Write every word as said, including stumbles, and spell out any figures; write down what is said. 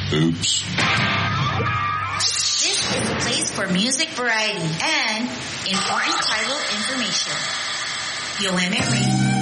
Oops. This is a place for music variety and important title information. Yo M M